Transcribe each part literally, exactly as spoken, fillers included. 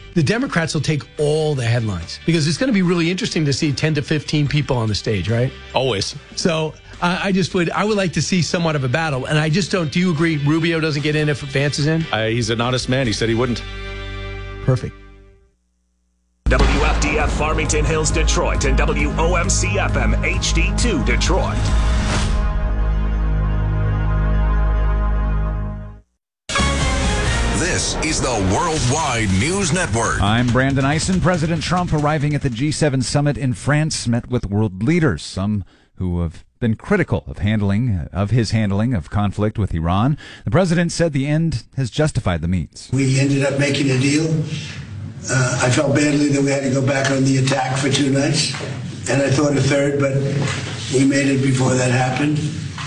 the Democrats will take all the headlines because it's going to be really interesting to see ten to fifteen people on the stage, right? Always. So uh, I just would, I would like to see somewhat of a battle. And I just don't, do you agree Rubio doesn't get in if Vance is in? Uh, he's an honest man. He said he wouldn't. Perfect. W F D F Farmington Hills, Detroit, and W O M C F M H D two, Detroit. This is the Worldwide News Network. I'm Brandon Eisen. President Trump arriving at the G seven summit in France met with world leaders, some who have been critical of handling of his handling of conflict with Iran. The president said the end has justified the means. We ended up making a deal. Uh, I felt badly that we had to go back on the attack for two nights, and I thought a third, but we made it before that happened.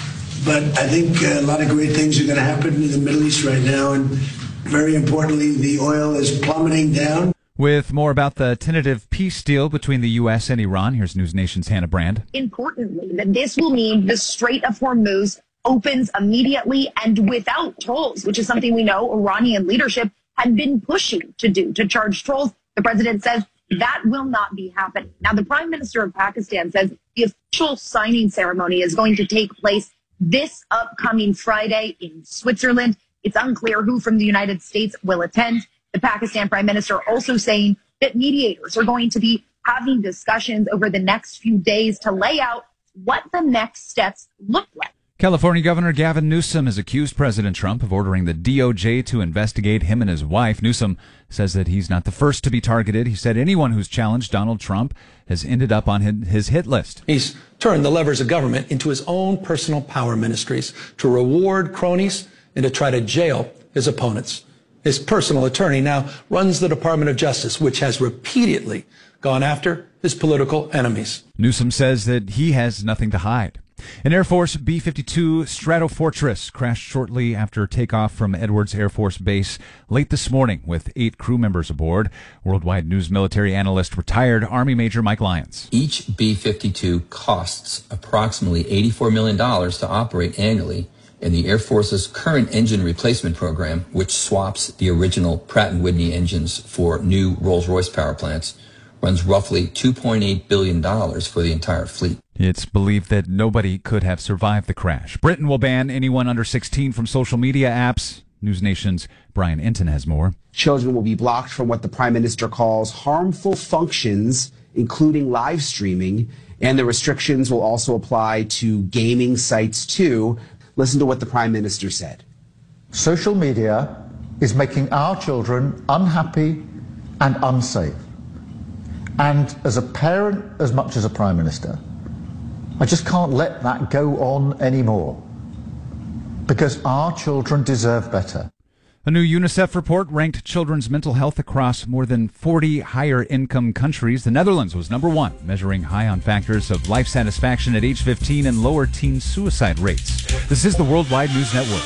But I think a lot of great things are going to happen in the Middle East right now, and very importantly, the oil is plummeting down. With more about the tentative peace deal between the U S and Iran, here's News Nation's Hannah Brand. Importantly, that this will mean the Strait of Hormuz opens immediately and without tolls, which is something we know Iranian leadership had been pushing to do, to charge tolls. The president says that will not be happening. Now, the prime minister of Pakistan says the official signing ceremony is going to take place this upcoming Friday in Switzerland. It's unclear who from the United States will attend. The Pakistan prime minister also saying that mediators are going to be having discussions over the next few days to lay out what the next steps look like. California Governor Gavin Newsom has accused President Trump of ordering the D O J to investigate him and his wife. Newsom says that he's not the first to be targeted. He said anyone who's challenged Donald Trump has ended up on his hit list. He's turned the levers of government into his own personal power ministries to reward cronies and to try to jail his opponents. His personal attorney now runs the Department of Justice, which has repeatedly gone after his political enemies. Newsom says that he has nothing to hide. An Air Force B fifty-two Stratofortress crashed shortly after takeoff from Edwards Air Force Base late this morning with eight crew members aboard. Worldwide News military analyst, retired Army Major Mike Lyons. Each B fifty-two costs approximately eighty-four million dollars to operate annually, and the Air Force's current engine replacement program, which swaps the original Pratt and Whitney engines for new Rolls-Royce power plants, runs roughly two point eight billion dollars for the entire fleet. It's believed that nobody could have survived the crash. Britain will ban anyone under sixteen from social media apps. News Nation's Brian Enton has more. Children will be blocked from what the Prime Minister calls harmful functions, including live streaming, and the restrictions will also apply to gaming sites too. Listen to what the Prime Minister said. Social media is making our children unhappy and unsafe. And as a parent, as much as a Prime Minister, I just can't let that go on anymore, because our children deserve better. A new UNICEF report ranked children's mental health across more than forty higher-income countries. The Netherlands was number one, measuring high on factors of life satisfaction at age fifteen and lower teen suicide rates. This is the Worldwide News Network.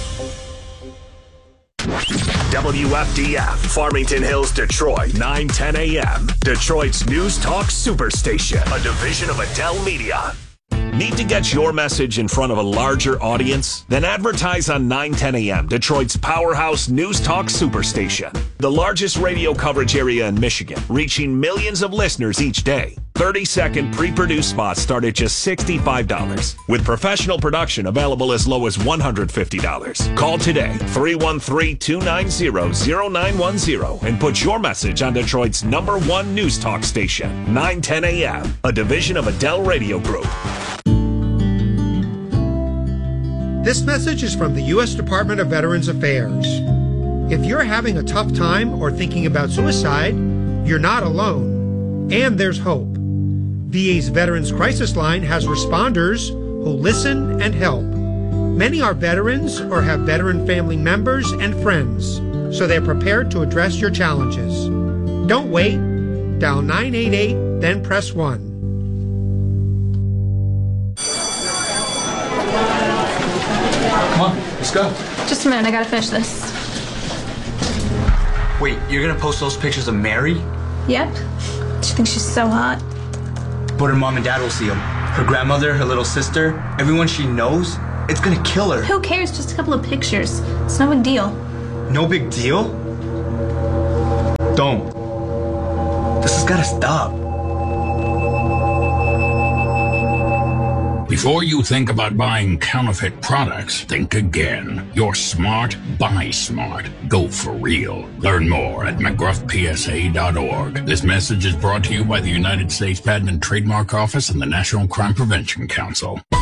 W F D F, Farmington Hills, Detroit, nine ten a.m. Detroit's News Talk Superstation, a division of Adele Media. Need to get your message in front of a larger audience? Then advertise on nine ten a.m., Detroit's powerhouse News Talk Superstation. The largest radio coverage area in Michigan, reaching millions of listeners each day. thirty-second pre-produced spots start at just sixty-five dollars, with professional production available as low as one hundred fifty dollars. Call today, three one three, two nine zero, zero nine one zero, and put your message on Detroit's number one news talk station, nine ten a.m., a division of Adele Radio Group. This message is from the U S Department of Veterans Affairs. If you're having a tough time or thinking about suicide, you're not alone. And there's hope. V A's Veterans Crisis Line has responders who listen and help. Many are veterans or have veteran family members and friends, so they're prepared to address your challenges. Don't wait. Dial nine eight eight, then press one. Come on, let's go. Just a minute, I gotta finish this. Wait, you're gonna post those pictures of Mary? Yep. She thinks she's so hot. But her mom and dad will see them. Her grandmother, her little sister, everyone she knows. It's gonna kill her. Who cares? Just a couple of pictures. It's no big deal. No big deal? Don't. This has got to stop. Before you think about buying counterfeit products, think again. You're smart, buy smart. Go for real. Learn more at mcgruff p s a dot org. This message is brought to you by the United States Patent and Trademark Office and the National Crime Prevention Council.